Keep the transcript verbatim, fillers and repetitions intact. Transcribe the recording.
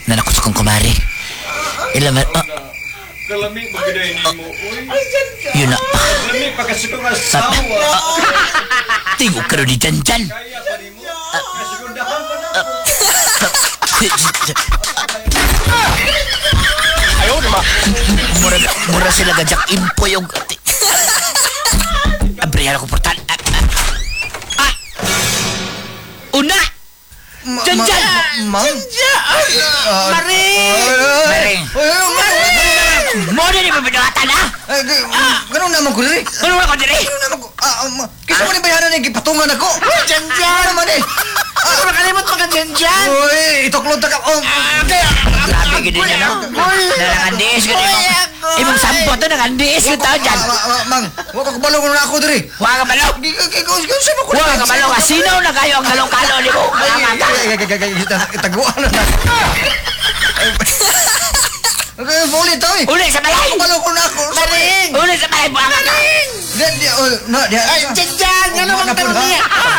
Nanakot sa kong kumari. Ilang... Ah, Kalami, magaday ni mo. Uy, yun na. kalami, pagkasukong asawa. Tingog ka rin ni Jan Jan. Kaya pa ni mo. Kasugundahan pa na. Ayaw naman. Mura, mura sila gajak impo yung... Abrihan ako portal. Ah, ah. Ah! Una! Jan Jan! Mang? Maring! Maring! Mo na ni mabinawatan, ha? Ganun naman ko diri. Ano na ko diri? Ganun naman ko. Ah, ma- Kisa mo ni bayaran ni gipatungan ako. Jan Jan! Ano naman eh? Ano makalimot mga Jan Jan? Uy, ituklod na ka. Oh, Grabe gini niya, no? Nalangandiis ko ni Imong sampo to, nalangandiis ko tao dyan. Ma- ma- Mang, wag ka kabalo ko na ako diri. Huwag ka balaw! Kasi mo ko. Huwag ka balaw ka! Sino na kayo ang galong-kalo ni mo? Mga mata! Itaguan na. Okay, fully to eh. Uli sa balay! Kabalo ko na ako. Uli sa balay! Buwan ka! Di, di, oh, na, di. Jan Jan! Ano bang tanong niya?